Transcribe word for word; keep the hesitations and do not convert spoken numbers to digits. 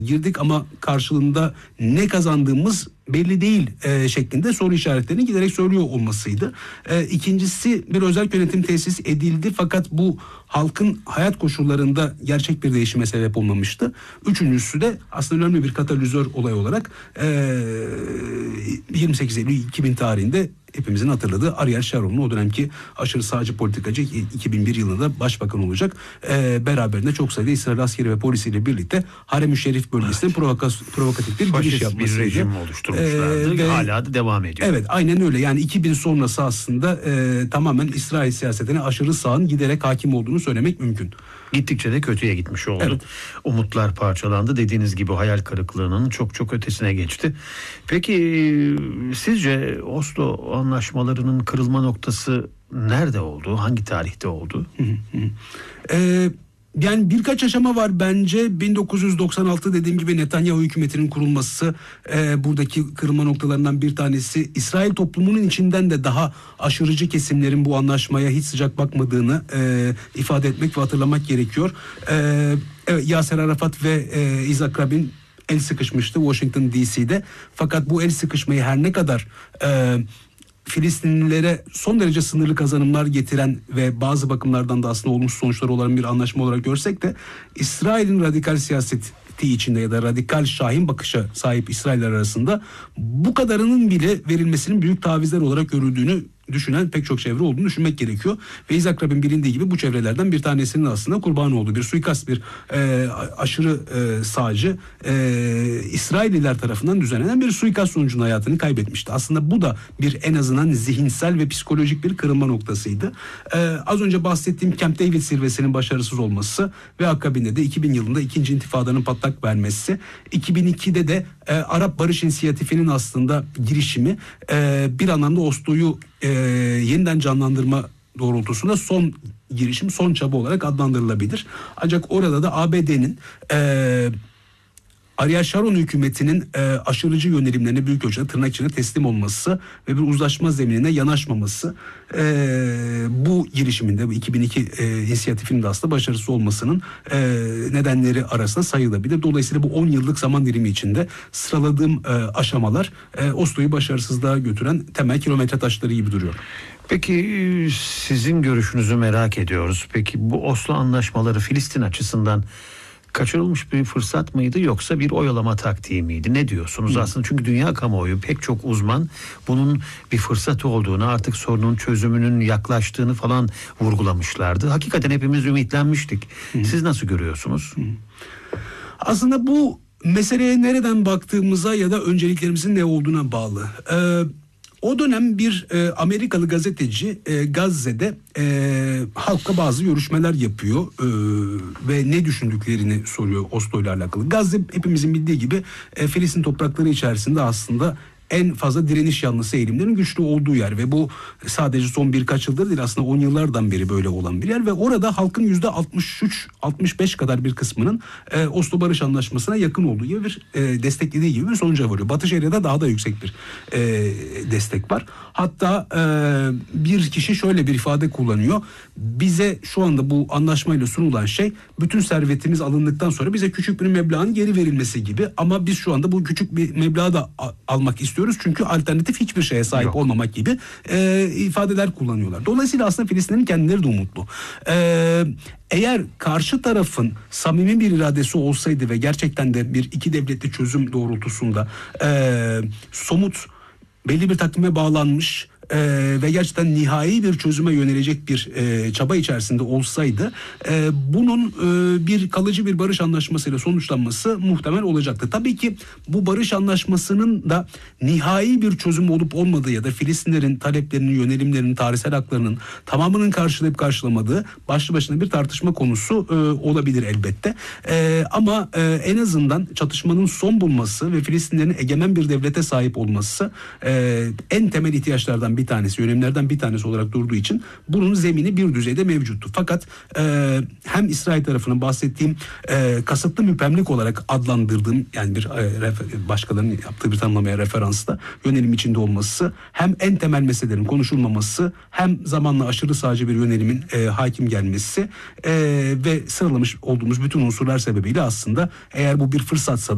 girdik ama karşılığında ne kazandığımız belli değil e, şeklinde soru işaretlerini giderek söylüyor olmasıydı. E, ikincisi bir özel yönetim tesis edildi fakat bu halkın hayat koşullarında gerçek bir değişime sebep olmamıştı. Üçüncüsü de aslında önemli bir katalizör olay olarak e, yirmi sekiz Eylül iki bin tarihinde hepimizin hatırladığı Ariel Sharon'un, o dönemki aşırı sağcı politikacı, iki bin bir yılında başbakan olacak. E, beraberinde çok sayıda İsrail askeri ve polisiyle birlikte Harem-i Şerif bölgesinde evet. provokatif bir Faşist giriş yapmasıydı. bir rejim oluşturmuşlardı. Ee, ve hala da devam ediyor. Evet, aynen öyle. Yani iki bin sonrası aslında e, tamamen İsrail siyasetine aşırı sağın giderek hakim olduğunu söylemek mümkün. Gittikçe de kötüye gitmiş oldu. Evet. Umutlar parçalandı. Dediğiniz gibi hayal kırıklığının çok çok ötesine geçti. Peki sizce Oslo anlaşmalarının kırılma noktası nerede oldu? Hangi tarihte oldu? Eee Yani birkaç aşama var bence. bin dokuz yüz doksan altı dediğim gibi Netanyahu hükümetinin kurulması e, buradaki kırılma noktalarından bir tanesi. İsrail toplumunun içinden de daha aşırıcı kesimlerin bu anlaşmaya hiç sıcak bakmadığını e, ifade etmek ve hatırlamak gerekiyor. E, evet, Yasser Arafat ve e, Yitzhak Rabin el sıkışmıştı Washington D C'de. Fakat bu el sıkışmayı her ne kadar E, Filistinlilere son derece sınırlı kazanımlar getiren ve bazı bakımlardan da aslında olumsuz sonuçları olan bir anlaşma olarak görsek de İsrail'in radikal siyaseti içinde ya da radikal şahin bakışa sahip İsrailler arasında bu kadarının bile verilmesinin büyük tavizler olarak görüldüğünü düşünen pek çok çevre olduğunu düşünmek gerekiyor. Ve Yitzhak Rabin bilindiği gibi bu çevrelerden bir tanesinin aslında kurbanı olduğu bir suikast, bir e, aşırı e, sağcı e, İsrailliler tarafından düzenlenen bir suikast sonucunda hayatını kaybetmişti. Aslında bu da bir en azından zihinsel ve psikolojik bir kırılma noktasıydı. E, az önce bahsettiğim Camp David zirvesinin başarısız olması ve akabinde de iki bin yılında ikinci intifadanın patlak vermesi, iki bin ikide de e, Arap Barış İnisiyatifi'nin aslında girişimi e, bir anlamda Oslo'yu e, yeniden canlandırma doğrultusunda son girişim, son çaba olarak adlandırılabilir. Ancak orada da A B D'nin e, Ariel Sharon hükümetinin e, aşırıcı yönelimlerine büyük ölçüde tırnak içinde teslim olması ve bir uzlaşma zeminine yanaşmaması e, bu girişiminde, bu iki bin iki e, inisiyatifinin de aslında başarısız olmasının e, nedenleri arasında sayılabilir. Dolayısıyla bu on yıllık zaman dilimi içinde sıraladığım e, aşamalar e, Oslo'yu başarısızlığa götüren temel kilometre taşları gibi duruyor. Peki sizin görüşünüzü merak ediyoruz. Peki bu Oslo anlaşmaları Filistin açısından kaçırılmış bir fırsat mıydı yoksa bir oyalama taktiği miydi? Ne diyorsunuz? Hı. Aslında çünkü dünya kamuoyu pek çok uzman bunun bir fırsat olduğunu, artık sorunun çözümünün yaklaştığını falan vurgulamışlardı. Hakikaten hepimiz ümitlenmiştik. Hı. Siz nasıl görüyorsunuz? Hı. Aslında bu meseleye nereden baktığımıza ya da önceliklerimizin ne olduğuna bağlı. Ee, O dönem bir e, Amerikalı gazeteci e, Gazze'de e, halkla bazı görüşmeler yapıyor e, ve ne düşündüklerini soruyor Oslo ile alakalı. Gazze hepimizin bildiği gibi e, Filistin toprakları içerisinde aslında en fazla direniş yanlısı eğilimlerin güçlü olduğu yer ve bu sadece son birkaç yıldır değil, aslında on yıllardan beri böyle olan bir yer ve orada halkın yüzde altmış üç altmış beş kadar bir kısmının e, Oslo Barış Anlaşması'na yakın olduğu gibi bir e, desteklediği gibi bir sonuca varıyor. Batı Şeria'da daha da yüksek bir e, destek var. Hatta e, bir kişi şöyle bir ifade kullanıyor. Bize şu anda bu anlaşmayla sunulan şey bütün servetimiz alındıktan sonra bize küçük bir meblağın geri verilmesi gibi, ama biz şu anda bu küçük bir meblağı da a- almak istiyoruz. Çünkü alternatif hiçbir şeye sahip Yok. olmamak gibi e, ifadeler kullanıyorlar. Dolayısıyla aslında Filistinlerin kendileri de umutlu. E, eğer karşı tarafın samimi bir iradesi olsaydı ve gerçekten de bir iki devletli çözüm doğrultusunda e, somut belli bir takvime bağlanmış Ee, ve gerçekten nihai bir çözüme yönelecek bir e, çaba içerisinde olsaydı e, bunun e, bir kalıcı bir barış anlaşmasıyla sonuçlanması muhtemel olacaktı. Tabii ki bu barış anlaşmasının da nihai bir çözüm olup olmadığı ya da Filistinlerin taleplerinin, yönelimlerinin, tarihsel haklarının tamamının karşılayıp karşılamadığı başlı başına bir tartışma konusu e, olabilir elbette. E, ama e, en azından çatışmanın son bulması ve Filistinlerin egemen bir devlete sahip olması e, en temel ihtiyaçlardan bir tanesi, yönelimlerden bir tanesi olarak durduğu için bunun zemini bir düzeyde mevcuttu. Fakat e, hem İsrail tarafının bahsettiğim e, kasıtlı müpemlik olarak adlandırdığım, yani bir e, başkalarının yaptığı bir tanımlamaya referansla yönelim içinde olması, hem en temel meselelerin konuşulmaması, hem zamanla aşırı sağcı bir yönelimin e, hakim gelmesi e, ve sıralamış olduğumuz bütün unsurlar sebebiyle aslında eğer bu bir fırsatsa